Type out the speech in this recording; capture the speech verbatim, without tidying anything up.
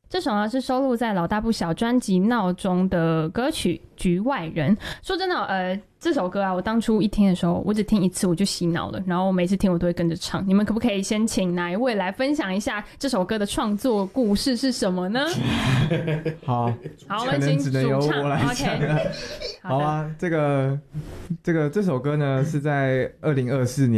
这首呢是收录在老大不小专辑《闹钟》的歌曲《局外人》。说真的，呃，这首歌啊，我当初一听的时候，我只听一次我就洗脑了，然后我每次听我都会跟着唱。你们可不可以先请哪一位来分享一下这首歌的创作故事是什么呢？ 好， 好，我们请只能由主唱。 我来讲了。 OK， 好啊，这个这个这首歌呢是在二零二四年。